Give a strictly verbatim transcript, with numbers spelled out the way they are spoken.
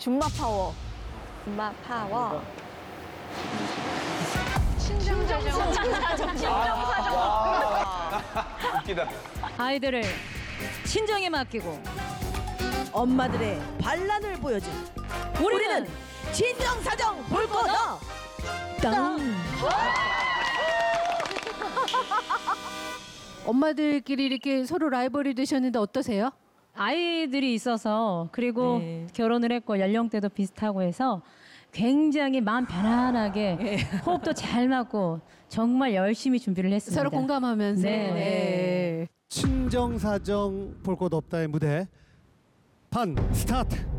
줌마 파워. 줌마 파워. 신정사정. 웃기다. 아이들을 친정에 맡기고 엄마들의 반란을 보여준 우리는 진정사정 볼 거다. 땅. 엄마들끼리 이렇게 서로 라이벌이 되셨는데 어떠세요? 아이들이 있어서 그리고 네. 결혼을 했고 연령대도 비슷하고 해서 굉장히 마음 편안하게 네. 호흡도 잘 맞고 정말 열심히 준비를 했습니다. 서로 공감하면서. 네. 네. 친정사정 볼 것 없다의 무대 반 스타트.